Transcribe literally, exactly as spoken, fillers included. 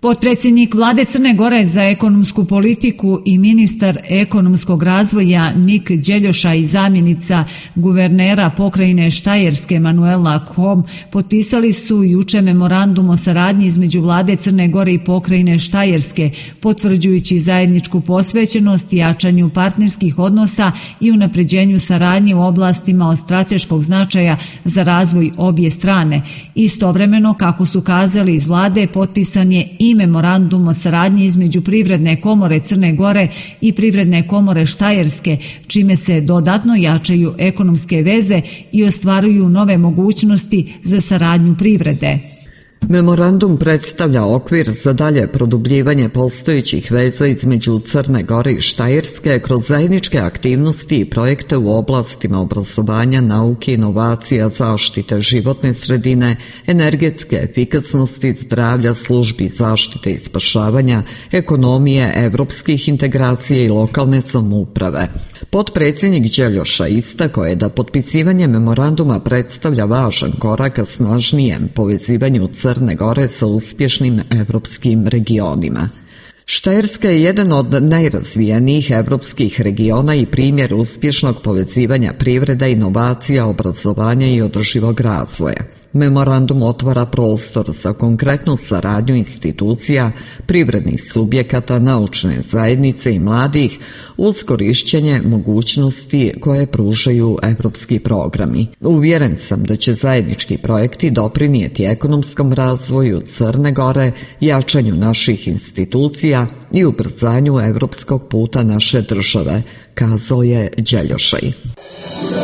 Potpredsjednik Vlade Crne Gore za ekonomsku politiku i ministar ekonomskog razvoja Nik Đeljoša i zamjenica guvernera pokrajine Štajerske Manuela Kom potpisali su juče memorandum o saradnji između Vlade Crne Gore i pokrajine Štajerske, potvrđujući zajedničku posvećenost jačanju partnerskih odnosa i unapređenju saradnje u oblastima od strateškog značaja za razvoj obje strane. Istovremeno, kako su kazali iz Vlade, potpisan je i memorandum o saradnji između Privredne komore Crne Gore i Privredne komore Štajerske, čime se dodatno jačaju ekonomske veze i ostvaruju nove mogućnosti za saradnju privrede. Memorandum predstavlja okvir za dalje produbljivanje postojećih veza između Crne Gore i Štajerske kroz zajedničke aktivnosti i projekte u oblastima obrazovanja, nauke, inovacija, zaštite životne sredine, energetske efikasnosti, zdravlja, službi zaštite i spašavanja, ekonomije, evropskih integracija i lokalne samouprave. Potpredsjednik Đeljoša istakao je da potpisivanje memoranduma predstavlja važan korak ka snažnijem povezivanju Crne Gore sa uspješnim evropskim regionima. Štajerska je jedan od najrazvijenijih evropskih regiona i primjer uspješnog povezivanja privreda, inovacija, obrazovanja i održivog razvoja. Memorandum otvara prostor za konkretnu saradnju institucija, privrednih subjekata, naučne zajednice i mladih uz korišćenje mogućnosti koje pružaju evropski programi. Uvjeren sam da će zajednički projekti doprinijeti ekonomskom razvoju Crne Gore, jačanju naših institucija i ubrzanju evropskog puta naše države, kazao je Đeljošaj.